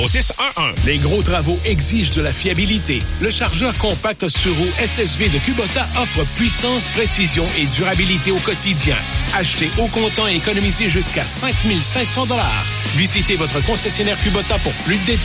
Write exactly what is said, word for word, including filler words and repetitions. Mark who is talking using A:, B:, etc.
A: Au six un un.
B: Les gros travaux exigent de la fiabilité. Le chargeur compact sur roue S S V de Kubota offre puissance, précision et durabilité au quotidien. Achetez au comptant et économisez jusqu'à cinq mille cinq cents dollars. Visitez votre concessionnaire Kubota pour plus de détails.